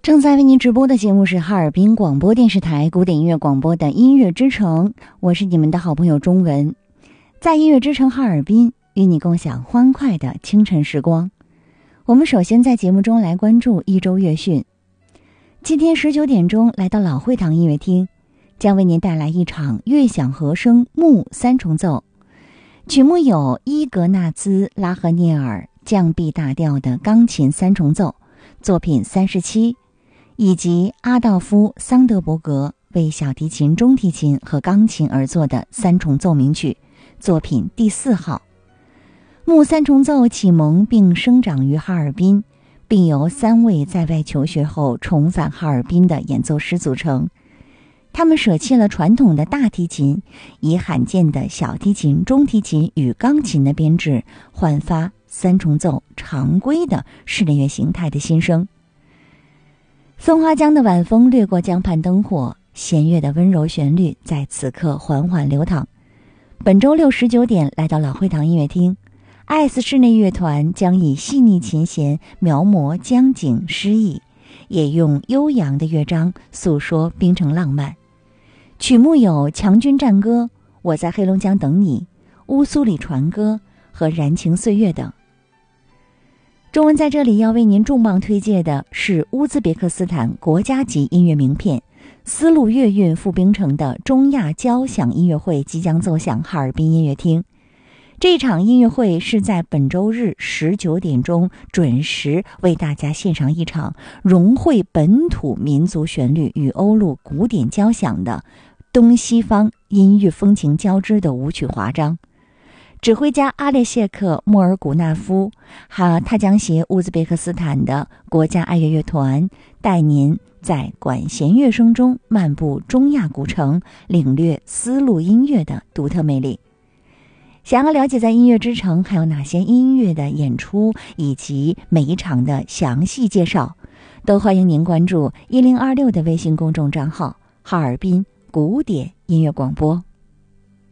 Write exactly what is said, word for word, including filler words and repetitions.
正在为您直播的节目是哈尔滨广播电视台古典音乐广播的音乐之城，我是你们的好朋友钟文，在音乐之城哈尔滨与你共享欢快的清晨时光。我们首先在节目中来关注一周乐讯。今天十九点钟来到老会堂音乐厅，将为您带来一场乐响和声木三重奏，曲目有伊格纳兹·拉赫涅尔降 B 大调的钢琴三重奏作品三十七，以及阿道夫·桑德伯格为小提琴、中提琴和钢琴而作的三重奏鸣曲作品第四号。木三重奏启蒙并生长于哈尔滨，并由三位在外求学后重返哈尔滨的演奏师组成。他们舍弃了传统的大提琴，以罕见的小提琴、中提琴与钢琴的编制，焕发三重奏常规的室内乐形态的新生。松花江的晚风掠过江畔灯火，弦乐的温柔旋律在此刻缓缓流淌。本周六十九点来到老会堂音乐厅，爱斯室内乐团将以细腻琴弦描摹江景诗意，也用悠扬的乐章诉说冰城浪漫。曲目有《强军战歌》、《我在黑龙江等你》、《乌苏里船歌》和《燃情岁月》等。中文在这里要为您重磅推荐的是乌兹别克斯坦国家级音乐名片丝路乐韵赴冰城的中亚交响音乐会即将奏响哈尔滨音乐厅。这场音乐会是在本周日十九点钟准时为大家献上一场融汇本土民族旋律与欧陆古典交响的东西方音乐风情交织的舞曲华章。指挥家阿列谢克·莫尔古纳夫哈，他将携乌兹别克斯坦的国家爱乐乐团，带您在管弦乐声中漫步中亚古城，领略丝路音乐的独特魅力。想要了解在音乐之城还有哪些音乐的演出以及每一场的详细介绍，都欢迎您关注一零二六的微信公众账号哈尔滨古典音乐广播。